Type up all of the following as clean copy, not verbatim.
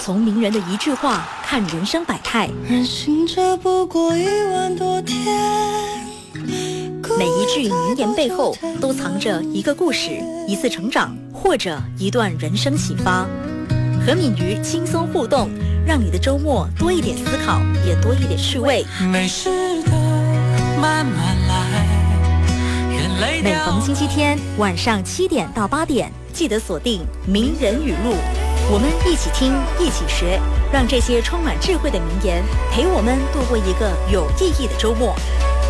从名人的一句话看人生百态， 人行者不过1万多天， 每一句名言背后都藏着一个故事，一次成长，或者一段人生启发。和敏瑜轻松互动，让你的周末多一点思考，也多一点趣味。 没事的，慢慢来，眼泪每逢星期天晚上7点到8点，记得锁定名人语录，我们一起听，一起学，让这些充满智慧的名言陪我们度过一个有意义的周末。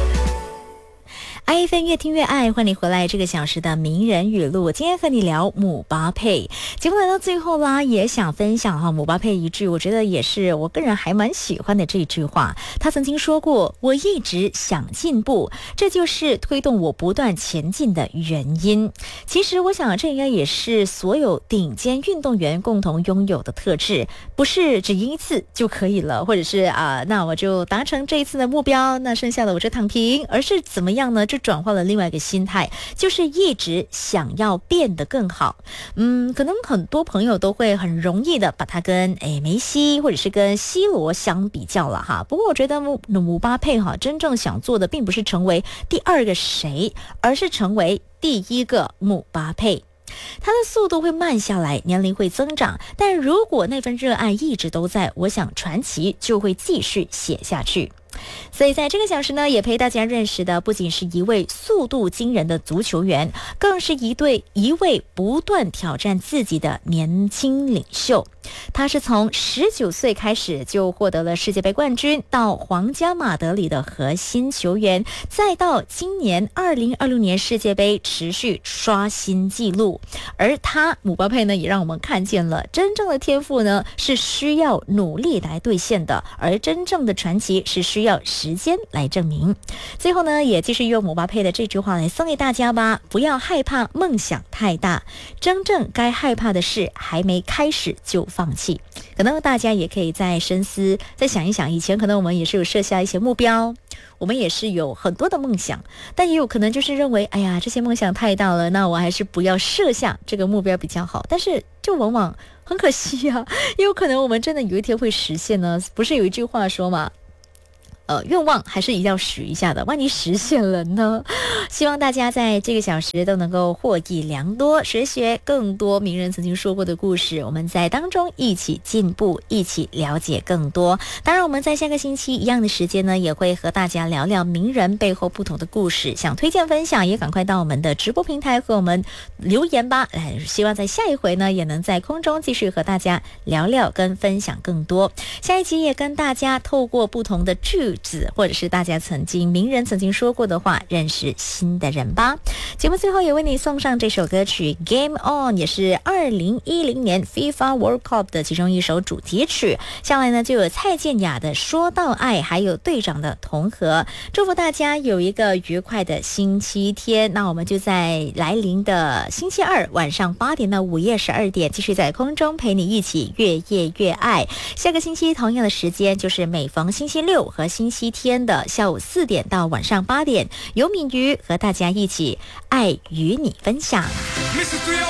爱FM越听越爱，欢迎回来这个小时的名人语录。今天和你聊姆巴佩。节目来到最后啦，也想分享姆巴佩一句我觉得也是我个人还蛮喜欢的这句话。他曾经说过，我一直想进步，这就是推动我不断前进的原因。其实我想这应该也是所有顶尖运动员共同拥有的特质，不是只赢一次就可以了，或者是那我就达成这一次的目标，那剩下的我就躺平，而是怎么样呢？就转换了另外一个心态，就是一直想要变得更好。可能很多朋友都会很容易的把它跟梅西或者是跟 C 罗相比较了哈。不过我觉得姆巴佩真正想做的并不是成为第二个谁，而是成为第一个姆巴佩。他的速度会慢下来，年龄会增长，但如果那份热爱一直都在，我想传奇就会继续写下去。所以在这个小时呢，也陪大家认识的不仅是一位速度惊人的足球员，更是一位不断挑战自己的年轻领袖。他是从19岁开始就获得了世界杯冠军，到皇家马德里的核心球员，再到今年2026年世界杯持续刷新纪录。而他姆巴佩呢，也让我们看见了真正的天赋呢是需要努力来兑现的，而真正的传奇是需要时间来证明。最后呢，也继续用姆巴佩的这句话来送给大家吧，不要害怕梦想太大，真正该害怕的是还没开始就放弃。可能大家也可以再深思，再想一想，以前可能我们也是有设下一些目标，我们也是有很多的梦想，但也有可能就是认为哎呀，这些梦想太大了，那我还是不要设下这个目标比较好。但是就往往很可惜啊，也有可能我们真的有一天会实现呢。不是有一句话说嘛，愿望还是一定要许一下的，万一实现了呢？希望大家在这个小时都能够获益良多，学更多名人曾经说过的故事，我们在当中一起进步，一起了解更多。当然我们在下个星期一样的时间呢，也会和大家聊聊名人背后不同的故事，想推荐分享也赶快到我们的直播平台和我们留言吧。希望在下一回呢，也能在空中继续和大家聊聊跟分享更多。下一集也跟大家透过不同的句子，或者是大家名人曾经说过的话，认识新的人吧。节目最后也为你送上这首歌曲 Game On， 也是2010年 FIFA World Cup 的其中一首主题曲。下来呢就有蔡健雅的说到爱，还有队长的同和。祝福大家有一个愉快的星期天，那我们就在来临的星期二晚上8点到午夜12点继续在空中陪你一起越夜越爱。下个星期同样的时间，就是每逢星期六和星期天的下午4点到晚上8点，由敏瑜和大家一起爱与你分享。